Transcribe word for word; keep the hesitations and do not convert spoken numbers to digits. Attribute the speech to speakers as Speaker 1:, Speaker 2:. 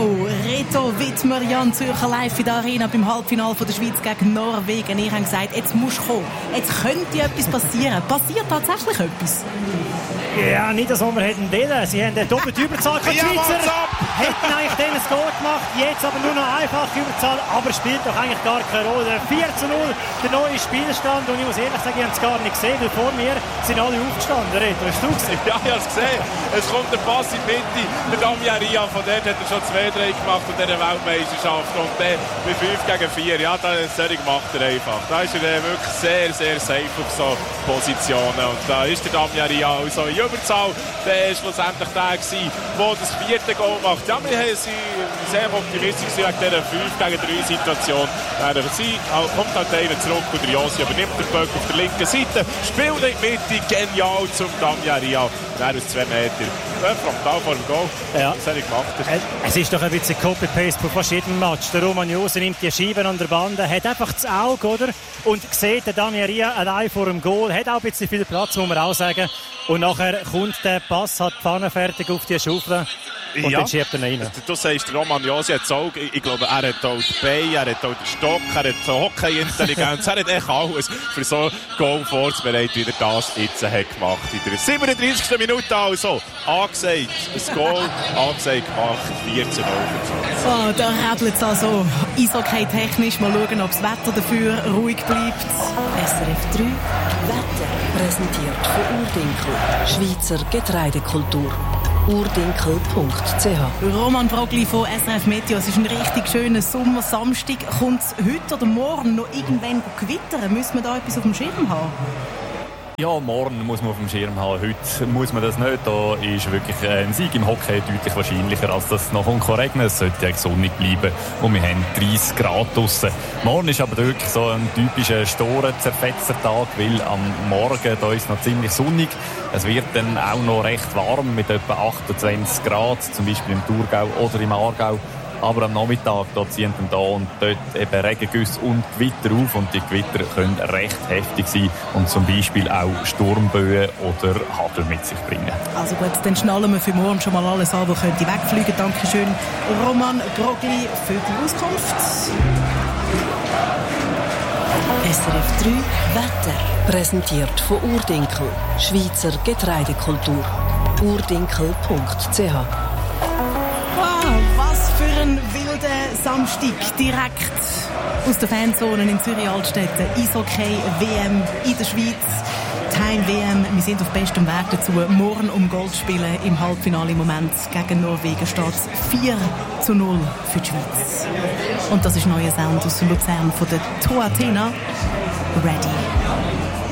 Speaker 1: Wow, Reto Wittmer, Jan Zürcher live in der Arena beim Halbfinale der Schweiz gegen Norwegen. Ihr habt gesagt, jetzt musst du kommen. Jetzt könnte etwas passieren. Passiert tatsächlich etwas?
Speaker 2: Ja, nicht das, was wir hätten wollen. Sie haben eine doppelte Überzahl gehabt. Die Schweizer hätten eigentlich den Score gemacht. Jetzt aber nur noch einfache Überzahl. Aber spielt doch eigentlich gar keine Rolle. vier zu null, der neue Spielstand. Und ich muss ehrlich sagen, ich habe es gar nicht gesehen. Weil vor mir sind alle aufgestanden. Reto, hast du gesehen?
Speaker 3: Ja, ich habe es gesehen. Es kommt der Pass in die Mitte. Der Damian Ria, von dort hat er schon zwei drei gemacht in dieser Weltmeisterschaft. Und dann mit fünf gegen vier. Ja, das macht er einfach. Da ist er wirklich sehr, sehr safe auf so Positionen. Und da ist der Damian Ria also in Überzahl. Der war schlussendlich der, der das vierte Goal macht. Ja, wir sind sehr optimistisch wegen dieser fünf gegen drei Situation. Sie kommt halt einer zurück und der Josi übernimmt den Böck auf der linken Seite. Spielt in die Mitte, genial zum Damian Ria. Dann aus zwei Meter. Frontal vor dem Goal.
Speaker 2: Ja.
Speaker 3: Das habe ich gemacht.
Speaker 2: Es ist doch ein bisschen Copy-Paste von fast jedem Match. Der Roman Josi nimmt die Scheiben an der Bande, hat einfach das Auge, oder? Und sieht, der Damian Ria allein vor dem Goal, hat auch ein bisschen viel Platz, muss man auch sagen. Und nachher kommt der Pass, hat die Pfanne fertig auf die Schaufel. Und ja, dann schiebt er rein.
Speaker 3: Du, du sagst, Roman Josi hat das Auge. Ich, ich glaube, er hat auch die Beine, er hat auch den Stock, er hat die Hockey-Intelligenz, er hat echt alles für so ein Goal vorzubereiten, wie er das jetzt hat gemacht. In der siebenunddreißigsten Minute also. Angesagt, ein Goal, angesagt gemacht, vier zu null.
Speaker 1: Oh, da rädelt es also Eishockey technisch. Mal schauen, ob das Wetter dafür ruhig bleibt.
Speaker 4: S R F drei Wetter präsentiert von Urdinkel, Schweizer Getreidekultur. urdinkel punkt c h.
Speaker 1: Roman Brogli von S R F Meteo. Es ist ein richtig schöner Sommersamstag. Kommt es heute oder morgen noch irgendwann gewittern? Müssen wir da etwas auf dem Schirm haben?
Speaker 5: Ja, morgen muss man auf dem Schirm haben. Heute muss man das nicht. Da ist wirklich ein Sieg im Hockey deutlich wahrscheinlicher, als dass es noch regnen. Es sollte ja sonnig bleiben. Und wir haben dreißig Grad draussen. Morgen ist aber wirklich so ein typischer Storen-zerfetzer Tag, weil am Morgen da ist noch ziemlich sonnig. Es wird dann auch noch recht warm mit etwa achtundzwanzig Grad, zum Beispiel im Thurgau oder im Aargau. Aber am Nachmittag da ziehen dann da und dort eben Regengüsse und Gewitter auf. Und die Gewitter können recht heftig sein und zum Beispiel auch Sturmböen oder Hagel mit sich bringen.
Speaker 1: Also gut, dann schnallen wir für morgen schon mal alles an, was könnte wegfliegen. Dankeschön, Roman Brogli, für die Auskunft.
Speaker 4: S R F drei Wetter präsentiert von Urdinkel, Schweizer Getreidekultur. urdinkel punkt c h.
Speaker 1: Für einen wilden Samstag direkt aus der Fanzone in Zürich-Altstetten. Eishockey W M in der Schweiz. Die Heim-W M. Wir sind auf bestem Weg dazu. Morgen um Gold spielen im Halbfinale im Moment. Gegen Norwegen steht es vier zu null für die Schweiz. Und das ist neuer Sound aus Luzern von der Toathena. Ready.